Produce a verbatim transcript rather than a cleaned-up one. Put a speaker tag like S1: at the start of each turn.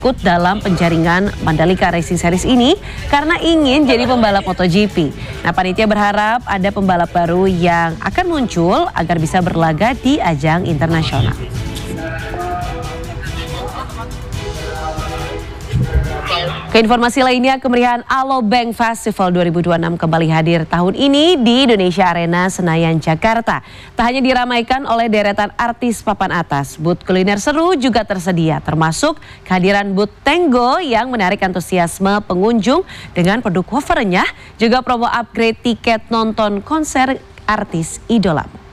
S1: ikut dalam penjaringan Mandalika Racing Series ini karena ingin jadi pembalap MotoGP. Nah, panitia berharap ada pembalap baru yang akan muncul agar bisa berlaga di ajang internasional. Ke informasi lainnya, kemeriahan Alobank Festival dua ribu dua puluh enam kembali hadir tahun ini di Indonesia Arena Senayan, Jakarta. Tak hanya diramaikan oleh deretan artis papan atas, booth kuliner seru juga tersedia, termasuk kehadiran booth Tango yang menarik antusiasme pengunjung dengan produk covernya, juga promo upgrade tiket nonton konser artis idolamu.